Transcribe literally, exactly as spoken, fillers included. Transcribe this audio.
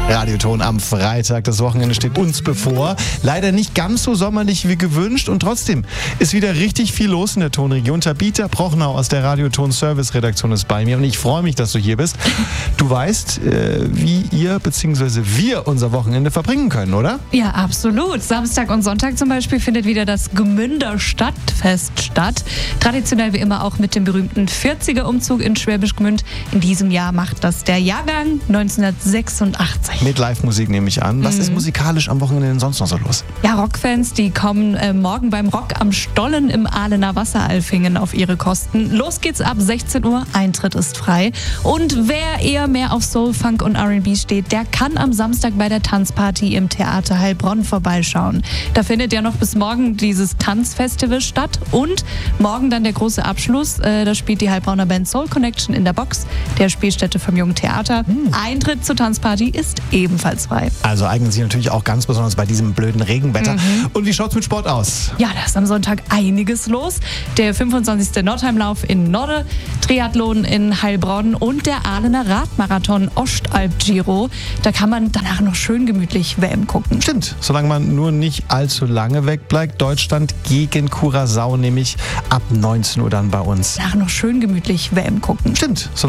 Radioton am Freitag. Das Wochenende steht uns bevor. Leider nicht ganz so sommerlich wie gewünscht und trotzdem ist wieder richtig viel los in der Tonregion. Tabita Prochnau aus der Radioton-Service-Redaktion ist bei mir und ich freue mich, dass du hier bist. Du weißt, äh, wie ihr bzw. wir unser Wochenende verbringen können, oder? Ja, absolut. Samstag und Sonntag zum Beispiel findet wieder das Gmünder Stadtfest statt. Traditionell wie immer auch mit dem berühmten vierziger-Umzug in Schwäbisch Gmünd. In diesem Jahr macht das der Jahrgang neunzehnhundertsechsundachtzig. Mit Live-Musik nehme ich an. Was mhm. ist musikalisch am Wochenende denn sonst noch so los? Ja, Rockfans, die kommen äh, morgen beim Rock am Stollen im Ahlener Wasseralfingen auf ihre Kosten. Los geht's ab sechzehn Uhr, Eintritt ist frei. Und wer eher mehr auf Soul, Funk und R and B steht, der kann am Samstag bei der Tanzparty im Theater Heilbronn vorbeischauen. Da findet ja noch bis morgen dieses Tanzfestival statt und morgen dann der große Abschluss. Äh, da spielt die Heilbronner Band Soul Connection in der Box, der Spielstätte vom Jungen Theater. Mhm. Eintritt zur Tanzparty ist ebenfalls frei. Also eignen sich natürlich auch ganz besonders bei diesem blöden Regenwetter. Mhm. Und wie schaut's mit Sport aus? Ja, da ist am Sonntag einiges los. Der fünfundzwanzigste Nordheimlauf in Norde, Triathlon in Heilbronn und der Ahlener Radmarathon Ostalb-Giro. Da kann man danach noch schön gemütlich W M gucken. Stimmt, solange man nur nicht allzu lange wegbleibt. Deutschland gegen Curaçao, nämlich ab neunzehn Uhr dann bei uns. Danach noch schön gemütlich W M gucken. Stimmt.